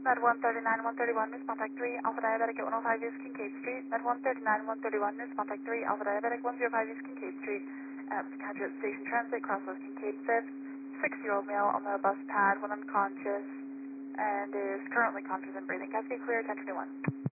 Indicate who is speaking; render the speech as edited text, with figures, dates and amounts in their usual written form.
Speaker 1: Med 139, 131, Miss Contact 3, Alpha Diabetic at 105 East Kincaid Street. Med 139, 131, Miss Contact 3, Alpha Diabetic 105 East Kincaid Street. Graduate Station Transit, Crossroads Kincaid 5th. 6-year-old male on the bus pad, went unconscious, and is currently conscious and breathing. Cascade clear, 1021.